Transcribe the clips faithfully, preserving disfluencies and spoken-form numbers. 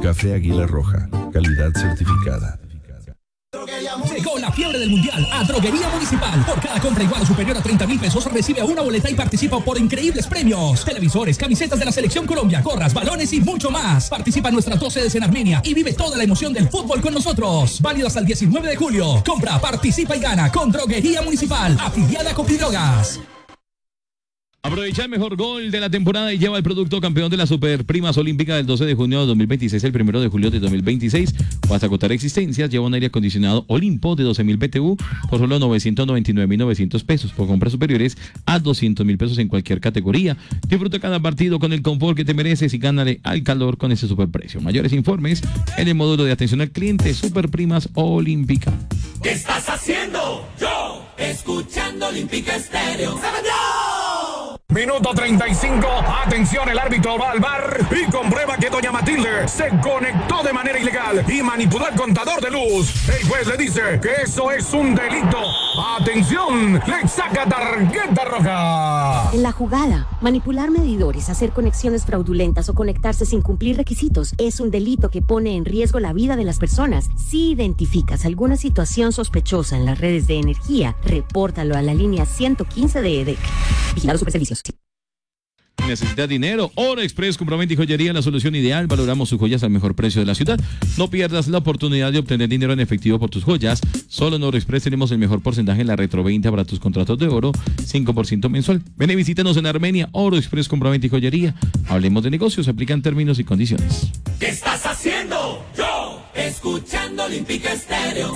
Café Águila Roja, calidad certificada. Llegó la fiebre del mundial a Droguería Municipal. Por cada compra igual o superior a treinta mil pesos recibe una boleta y participa por increíbles premios: televisores, camisetas de la Selección Colombia, gorras, balones y mucho más. Participa en nuestras dos sedes en Armenia y vive toda la emoción del fútbol con nosotros. Válido hasta el diecinueve de julio. Compra, participa y gana con Droguería Municipal, afiliada a Copidrogas. Aprovecha el mejor gol de la temporada y lleva el producto campeón de la Super Primas Olímpica del doce de junio de dos mil veintiséis al primero de julio de dos mil veintiséis. O hasta agotar existencias, lleva un aire acondicionado Olimpo de doce mil B T U por solo novecientos noventa y nueve mil novecientos pesos. Por compras superiores a doscientos mil pesos en cualquier categoría. Disfruta cada partido con el confort que te mereces y gánale al calor con ese superprecio. Mayores informes en el módulo de atención al cliente Super Primas Olímpica. ¿Qué estás haciendo? Yo, escuchando Olímpica Estéreo. Minuto treinta y cinco, atención, el árbitro va al bar y comprueba que doña Matilde se conectó de manera ilegal y manipuló el contador de luz. El juez le dice que eso es un delito. Atención, le saca tarjeta roja. En la jugada, manipular medidores, hacer conexiones fraudulentas o conectarse sin cumplir requisitos es un delito que pone en riesgo la vida de las personas. Si identificas alguna situación sospechosa en las redes de energía, repórtalo a la línea ciento quince de E D E C. Vigilado Superservicios. ¿Necesita dinero? Oro Express, compraventa y joyería, la solución ideal. Valoramos sus joyas al mejor precio de la ciudad. No pierdas la oportunidad de obtener dinero en efectivo por tus joyas. Solo en Oro Express tenemos el mejor porcentaje en la retroventa para tus contratos de oro, cinco por ciento mensual. Ven y visítanos en Armenia. Oro Express, compraventa y joyería. Hablemos de negocios, aplican términos y condiciones. ¿Qué estás haciendo? Yo, escuchando Olímpica Estéreo.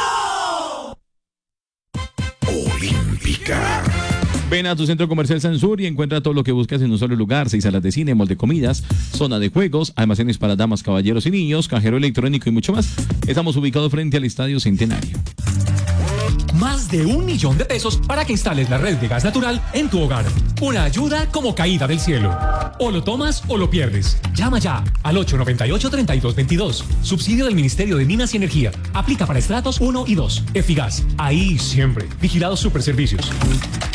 Olímpica. Ven a tu centro comercial Sansur y encuentra todo lo que buscas en un solo lugar. Seis salas de cine, mall de comidas, zona de juegos, almacenes para damas, caballeros y niños, cajero electrónico y mucho más. Estamos ubicados frente al Estadio Centenario. Más de un millón de pesos para que instales la red de gas natural en tu hogar. Una ayuda como caída del cielo. O lo tomas o lo pierdes. Llama ya al ocho noventa y ocho, treinta y dos veintidós. Subsidio del Ministerio de Minas y Energía. Aplica para estratos uno y dos. Efigas. Ahí siempre. Vigilado Superservicios.